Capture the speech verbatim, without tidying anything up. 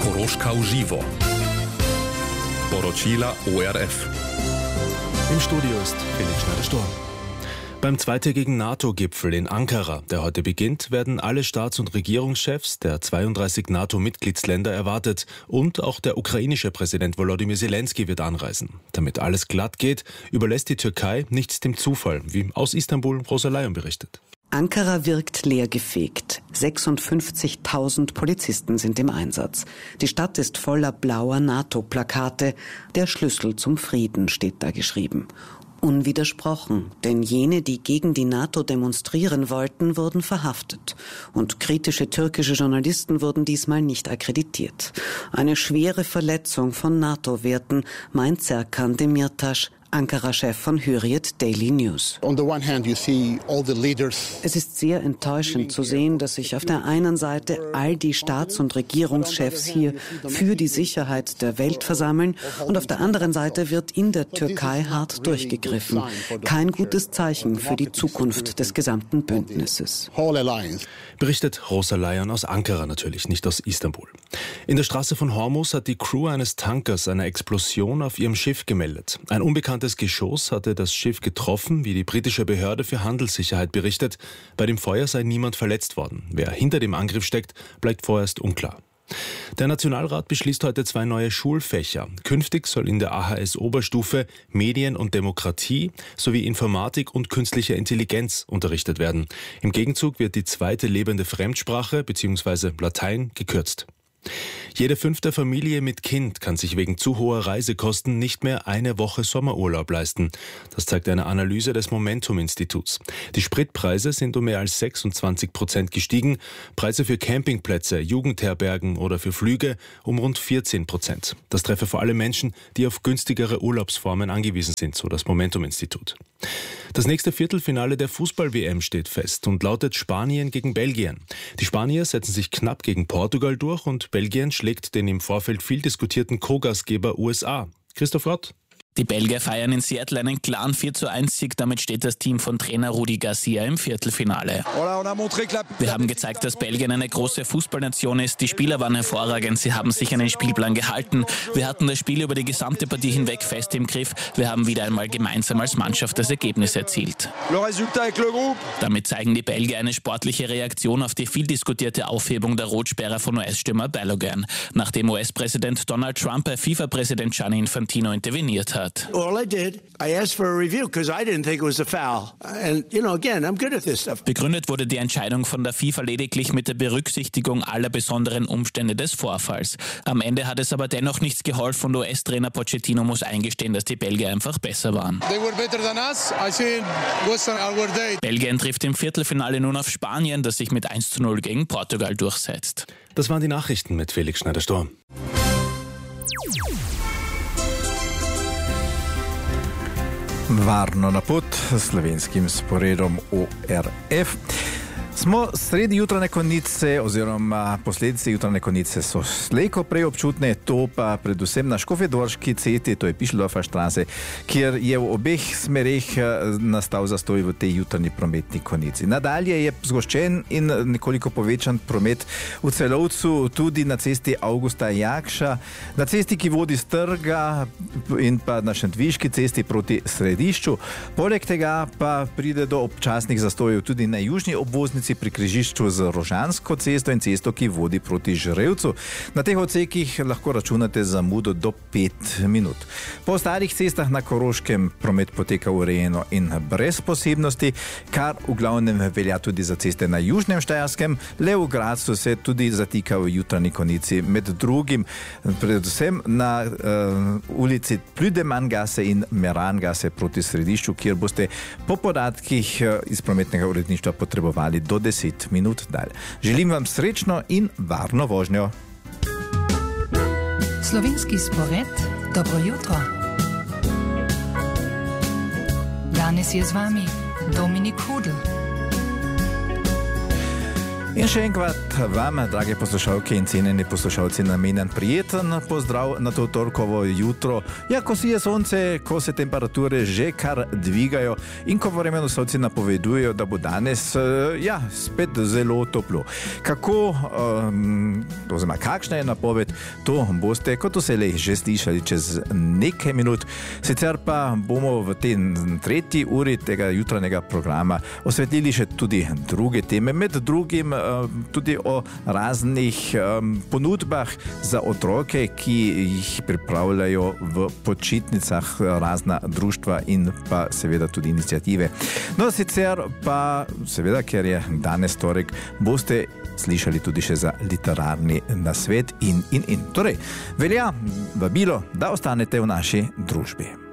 Koroška v živo. Poročila O R F. Im Studio ist Felix Schneider-Sturm. Beim zweitägigen NATO-Gipfel in Ankara, der heute beginnt, werden alle Staats- und Regierungschefs der zweiunddreißig NATO-Mitgliedsländer erwartet und auch der ukrainische Präsident Volodymyr Zelensky wird anreisen. Damit alles glatt geht, überlässt die Türkei nichts dem Zufall, wie aus Istanbul Rosa Layon berichtet. Ankara wirkt leergefegt. sechsundfünfzigtausend Polizisten sind im Einsatz. Die Stadt ist voller blauer NATO-Plakate. Der Schlüssel zum Frieden steht da geschrieben. Unwidersprochen, denn jene, die gegen die NATO demonstrieren wollten, wurden verhaftet. Und kritische türkische Journalisten wurden diesmal nicht akkreditiert. Eine schwere Verletzung von NATO-Werten, meint Serkan Demirtas, Ankara-Chef von Hürriyet Daily News. Es ist sehr enttäuschend zu sehen, dass sich auf der einen Seite all die Staats- und Regierungschefs hier für die Sicherheit der Welt versammeln und auf der anderen Seite wird in der Türkei hart durchgegriffen. Kein gutes Zeichen für die Zukunft des gesamten Bündnisses. Berichtet Rosa Layon aus Ankara natürlich, nicht aus Istanbul. In der Straße von Hormuz hat die Crew eines Tankers eine Explosion auf ihrem Schiff gemeldet. Ein unbekanntes Geschoss hatte das Schiff getroffen, wie die britische Behörde für Handelssicherheit berichtet. Bei dem Feuer sei niemand verletzt worden. Wer hinter dem Angriff steckt, bleibt vorerst unklar. Der Nationalrat beschließt heute zwei neue Schulfächer. Künftig soll in der A H S-Oberstufe Medien und Demokratie sowie Informatik und künstliche Intelligenz unterrichtet werden. Im Gegenzug wird die zweite lebende Fremdsprache bzw. Latein gekürzt. Jede fünfte Familie mit Kind kann sich wegen zu hoher Reisekosten nicht mehr eine Woche Sommerurlaub leisten. Das zeigt eine Analyse des Momentum-Instituts. Die Spritpreise sind um mehr als sechsundzwanzig Prozent gestiegen, Preise für Campingplätze, Jugendherbergen oder für Flüge um rund vierzehn Prozent. Das treffe vor allem Menschen, die auf günstigere Urlaubsformen angewiesen sind, so das Momentum-Institut. Das nächste Viertelfinale der Fußball-W M steht fest und lautet Spanien gegen Belgien. Die Spanier setzen sich knapp gegen Portugal durch und Belgien schlägt den im Vorfeld viel diskutierten Co-Gastgeber U S A. Christoph Rott. Die Belgier feiern in Seattle einen klaren vier zu eins Sieg, damit steht das Team von Trainer Rudi Garcia im Viertelfinale. Wir haben gezeigt, dass Belgien eine große Fußballnation ist. Die Spieler waren hervorragend, sie haben sich an den Spielplan gehalten. Wir hatten das Spiel über die gesamte Partie hinweg fest im Griff. Wir haben wieder einmal gemeinsam als Mannschaft das Ergebnis erzielt. Damit zeigen die Belgier eine sportliche Reaktion auf die viel diskutierte Aufhebung der Rotsperre von U S-Stürmer Balogun, nachdem U S-Präsident Donald Trump bei FIFA-Präsident Gianni Infantino interveniert hat. Begründet wurde die Entscheidung von der FIFA lediglich mit der Berücksichtigung aller besonderen Umstände des Vorfalls. Am Ende hat es aber dennoch nichts geholfen und U S-Trainer Pochettino muss eingestehen, dass die Belgier einfach besser waren. Belgien trifft im Viertelfinale nun auf Spanien, das sich mit eins zu null gegen Portugal durchsetzt. Das waren die Nachrichten mit Felix Schneider-Sturm. Varno na pot s slovenskim sporedom O R F. Smo sredi jutranje konice oziroma posledice jutranje konice so slejko prej občutne, to pa predvsem na Škofjeločki cesti, to je Pišeldorfer Straße, kjer je v obeh smereh nastal zastoj v tej jutranji prometni konici. Nadalje je zgoščen in nekoliko povečan promet v Celovcu, tudi na cesti Augusta Jakša, na cesti, ki vodi z trga in pa na Šentviški cesti proti središču. Poleg tega pa pride do občasnih zastojev tudi na južni obvoznici pri križišču z Rožansko cesto in cesto, ki vodi proti Žrevcu. Na teh odsekih lahko računate zamudo do pet minut. Po ostalih cestah na Koroškem promet poteka urejeno in brez posebnosti, kar v glavnem velja tudi za ceste na Južnem Štajerskem. Le v Gradcu se tudi zatika v jutranji konici, med drugim predvsem na uh, ulici Plüdemanngasse in Merangase proti središču, kjer boste po podatkih uh, iz prometnega uredništva potrebovali do deset minut dalj. Želim vam srečno in varno vožnjo. Slovenski spored, dobro jutro. Danes je z vami Dominik Hudl. In še enkrat vam, drage poslušalke in cenjeni poslušalci, namenjen prijeten pozdrav na to torkovo jutro. Ja, ko si je sonce, ko se temperature že kar dvigajo in ko vremenoslovci napovedujejo, da bo danes, ja, spet zelo toplo. Kako, um, oziroma kakšna je napoved, to boste kot vselej že slišali čez nekaj minut. Sicer pa bomo v tej tretji uri tega jutranjega programa osvetlili še tudi druge teme, med drugim tudi o raznih um, ponudbah za otroke, ki jih pripravljajo v počitnicah razna društva in pa seveda tudi iniciative. No, sicer pa seveda, ker je danes torek, boste slišali tudi še za literarni nasvet in, in, in. Torej, velja vabilo, da ostanete v naši družbi.